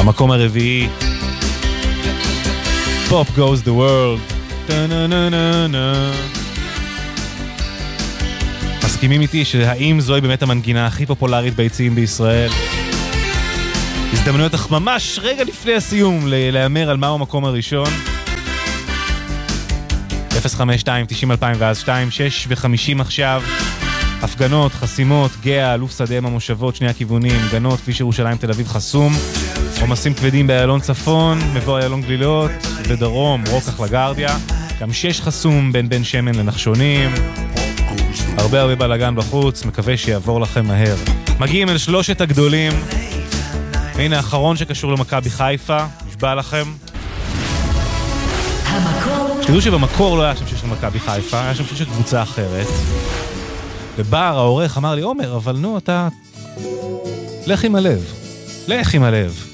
המקום הרביעי, Pop Goes the World. מסכימים איתי שהאם זוהי באמת המנגינה הכי פופולרית ביציעים בישראל? הזדמנויות ממש רגע לפני הסיום להיאמר על מהו המקום הראשון. 052-90-2000 ואז 26 ו-50 עכשיו. הפגנות, חסימות, גאה, אלוף שדה המושבות, שני הכיוונים, גנות, כביש ירושלים, תל אביב חסום, עומסים כבדים באיילון צפון, מבוא איילון גלילות, ודרום, רוקח לגרדיה, גם 6 חסום בין בן שמן לנחשונים, הרבה בלגן בחוץ, מקווה שיעבור לכם מהר. מגיעים אל שלושת הגדולים, הנה האחרון שקשור למכבי חיפה, נשבע לכם. שתדעו שבמקור לא היה שם שיש למכבי חיפה, היה שם שיש קבוצה אחרת. ובר העורך אמר לי, עומר, אבל נו, אתה... לך עם הלב. לך עם הלב.